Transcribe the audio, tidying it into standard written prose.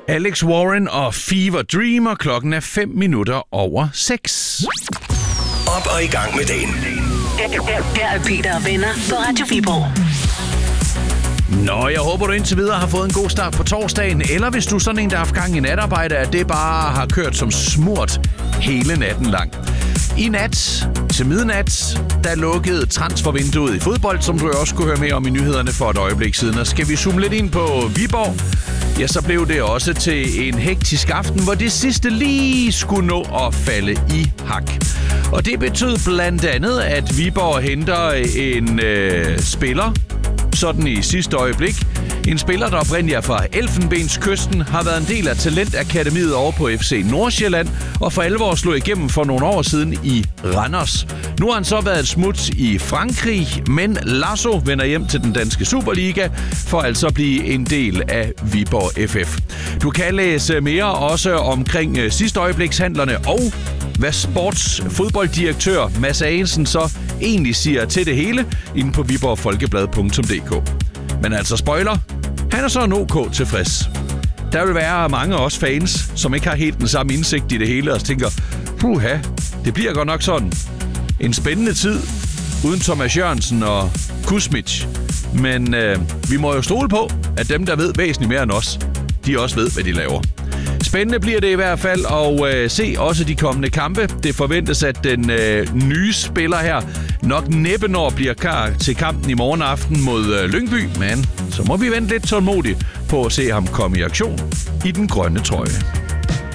Alex Warren og Fever Dream, og klokken er 5 minutter over 6. Op og i gang med dagen. Her er Peter og venner på Radio Viborg. Nå, jeg håber, du indtil videre har fået en god start på torsdagen, eller hvis du er sådan en, der har haft gang i natarbejde, at det bare har kørt som smurt hele natten lang. I nat til midnat, der lukkede transfervinduet i fodbold, som du også kunne høre mere om i nyhederne for et øjeblik siden. Og skal vi zoome lidt ind på Viborg, ja, så blev det også til en hektisk aften, hvor det sidste lige skulle nå at falde i hak. Og det betød blandt andet, at Viborg henter en spiller, sådan i sidste øjeblik. En spiller, der oprindeligt er fra Elfenbenskysten, har været en del af talentakademiet over på FC Nordsjælland, og for alvor slog igennem for nogle år siden i Randers. Nu har han så været et smut i Frankrig, men Lasso vender hjem til den danske Superliga for altså at blive en del af Viborg FF. Du kan læse mere også omkring sidste øjeblikshandlerne og hvad sportsfodbolddirektør Mads Agensen så egentlig siger til det hele inde på viborgfolkeblad.dk. Men altså spoiler, han er så en OK tilfreds. Der vil være mange af os fans, som ikke har helt den samme indsigt i det hele, og tænker, puha, det bliver godt nok sådan en spændende tid uden Thomas Jørgensen og Kusmic. Men vi må jo stole på, at dem, der ved væsentligt mere end os, de også ved, hvad de laver. Spændende bliver det i hvert fald at se også de kommende kampe. Det forventes, at den nye spiller her nok næppe når bliver klar til kampen i morgen aften mod Lyngby. Men så må vi vente lidt tålmodigt på at se ham komme i aktion i den grønne trøje.